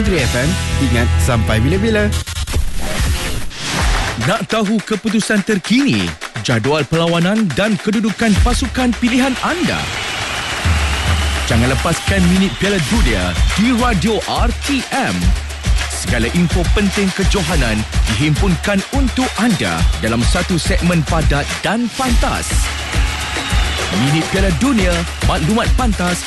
Country FM, ingat sampai bila-bila. Nak tahu keputusan terkini, jadual perlawanan dan kedudukan pasukan pilihan anda? Jangan lepaskan minit Piala Dunia di Radio RTM. Segala info penting kejohanan dihimpunkan untuk anda dalam satu segmen padat dan pantas. Minit Piala Dunia, maklumat pantas